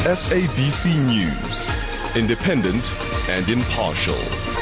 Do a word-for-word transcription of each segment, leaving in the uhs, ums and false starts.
S A B C News, independent and impartial.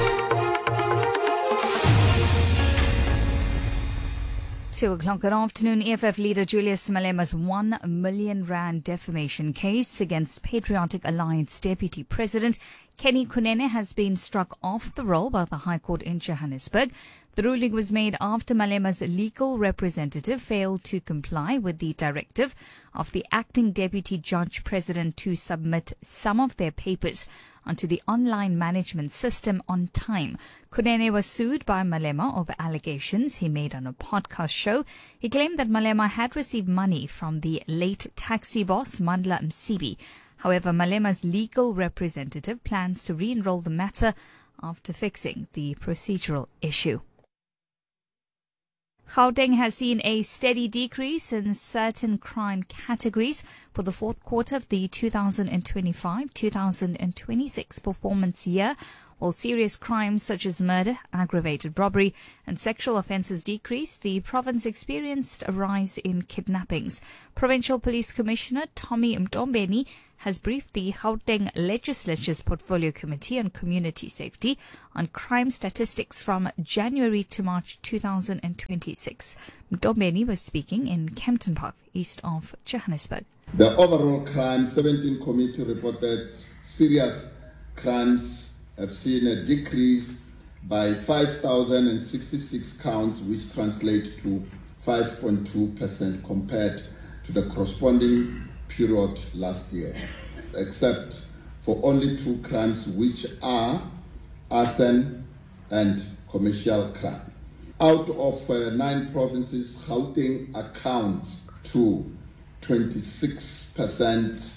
Two o'clock good afternoon. E F F leader Julius Malema's one million rand defamation case against Patriotic Alliance Deputy President Kenny Kunene has been struck off the roll by the High Court in Johannesburg. The ruling was made after Malema's legal representative failed to comply with the directive of the acting Deputy Judge President to submit some of their papers onto the online management system on time. Kunene was sued by Malema over allegations he made on a podcast show. He claimed that Malema had received money from the late taxi boss Mandla Msibi. However, Malema's legal representative plans to re-enroll the matter after fixing the procedural issue. Gauteng has seen a steady decrease in certain crime categories for the fourth quarter of the two thousand twenty-five to two thousand twenty-six performance year. While serious crimes such as murder, aggravated robbery and sexual offences decreased, the province experienced a rise in kidnappings. Provincial Police Commissioner Tommy Mtombeni has briefed the Gauteng Legislature's Portfolio Committee on Community Safety on crime statistics from January to March two thousand twenty-six. Mtombeni was speaking in Kempton Park, east of Johannesburg. The overall crime, seventeen committee reported serious crimes have seen a decrease by five thousand sixty-six counts, which translate to five point two percent compared to the corresponding period last year, except for only two crimes, which are arson and commercial crime. Out of uh, nine provinces, Gauteng accounts to twenty-six percent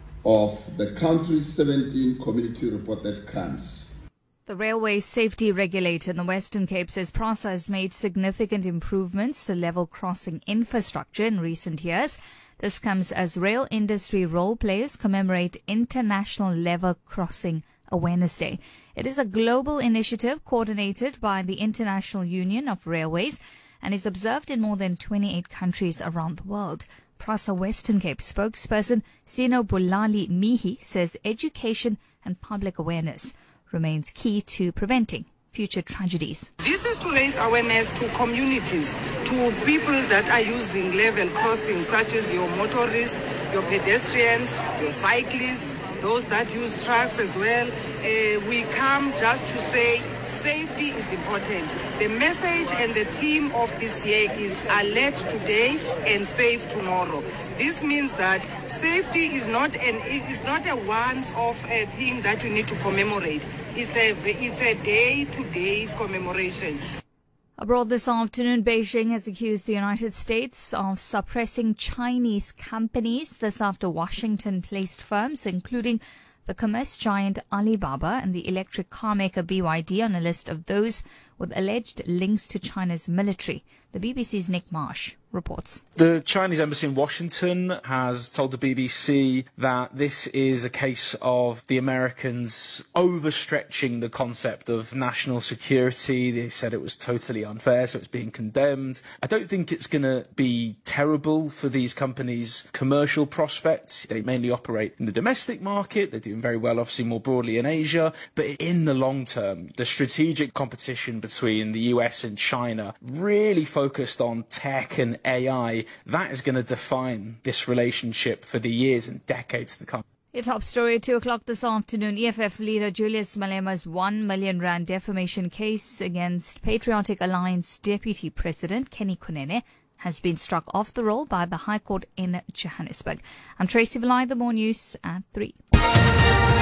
of the country's seventeen community reported crimes. The railway safety regulator in the Western Cape says PRASA has made significant improvements to level crossing infrastructure in recent years. This comes as rail industry role players commemorate International Level Crossing Awareness Day. It is a global initiative coordinated by the International Union of Railways and is observed in more than twenty-eight countries around the world. PRASA Western Cape spokesperson Sino Bulali Mihi says education and public awareness remains key to preventing future tragedies. This is to raise awareness to communities, to people that are using level crossings, such as your motorists, your pedestrians, your cyclists, those that use trucks as well. Uh, we come just to say safety is important. The message and the theme of this year is alert today and safe tomorrow. This means that safety is not an it is not a once-off uh, thing that you need to commemorate. It's a it's a day-to-day commemoration. Abroad this afternoon, Beijing has accused the United States of suppressing Chinese companies. This after Washington placed firms, including the commerce giant Alibaba and the electric car maker B Y D, on a list of those with alleged links to China's military. The B B C's Nick Marsh reports. The Chinese embassy in Washington has told the B B C that this is a case of the Americans overstretching the concept of national security. They said it was totally unfair, so it's being condemned. I don't think it's going to be terrible for these companies' commercial prospects. They mainly operate in the domestic market. They're doing very well, obviously, more broadly in Asia. But in the long term, the strategic competition between the U S and China really focused on tech and A I, that is going to define this relationship for the years and decades to come. Your top story at two o'clock this afternoon. E F F leader Julius Malema's one million rand defamation case against Patriotic Alliance Deputy President Kenny Kunene has been struck off the roll by the High Court in Johannesburg. I'm Tracy Vilay, the More News at three.